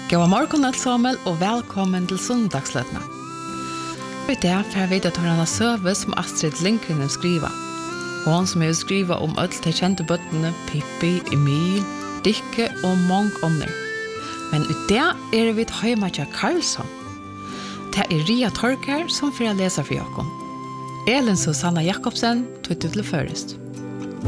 God morgon allesammel og velkommen til Søndagsløtna. I dag får vi til henne søve som Astrid Lindgren skriver. Hon som har skrivet om alle de kjente bøttene Pippi, Emil, Dikke og mange andre. Men i dag vi til Heimatja Karlsson. Det Ria Torkar som får lese for dere. Elin Susanna Jakobsen tog til først.